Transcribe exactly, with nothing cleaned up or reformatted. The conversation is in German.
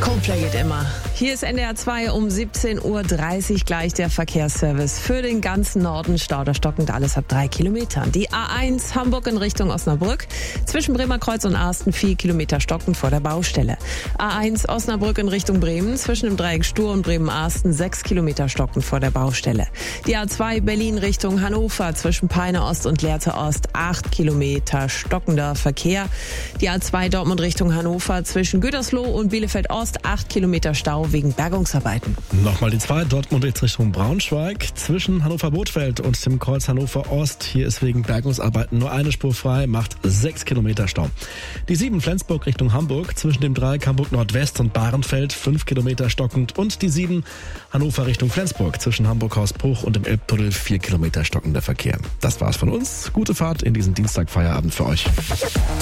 Coldplay geht immer. Hier ist N D R zwei um siebzehn Uhr dreißig gleich der Verkehrsservice. Für den ganzen Norden Stau stockend, alles ab drei Kilometern. Die A eins Hamburg in Richtung Osnabrück. Zwischen Bremerkreuz und Arsten vier Kilometer stockend vor der Baustelle. A eins Osnabrück in Richtung Bremen. Zwischen dem Dreieck Stur und Bremen-Arsten sechs Kilometer stockend vor der Baustelle. Die A zwei Berlin Richtung Hannover. Zwischen Peine Ost und Lehrte Ost acht Kilometer stockender Verkehr. Die A zwei Dortmund Richtung Hannover. Zwischen Gütersloh und Bielefeld Ost acht Kilometer Stau wegen Bergungsarbeiten. Nochmal die zwei, Dortmund jetzt Richtung Braunschweig. Zwischen Hannover-Bothfeld und dem Kreuz Hannover Ost. Hier ist wegen Bergungsarbeiten nur eine Spur frei, macht sechs Kilometer Stau. Die sieben Flensburg Richtung Hamburg. Zwischen dem Dreieck Hamburg Nordwest und Bahrenfeld fünf Kilometer stockend. Und die sieben Hannover Richtung Flensburg. Zwischen Hamburg-Hausbruch und dem Elbtunnel vier Kilometer stockender Verkehr. Das war's von uns. Gute Fahrt in diesen Dienstagfeierabend für euch.